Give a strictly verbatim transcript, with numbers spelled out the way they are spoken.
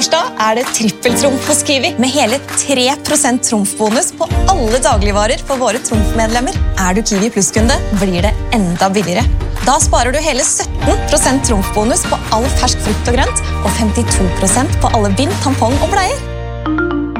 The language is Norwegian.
torsdag er det trippeltrumf hos Kiwi, med hele tre prosent trumfbonus på alle dagligvarer for våre trumfmedlemmer. Er du Kiwi Plus-kunde, blir det enda billigere. Da sparer du hele sytten prosent trumfbonus på all fersk frukt og grønt, og femtito prosent på alle bind, tampong og bleier.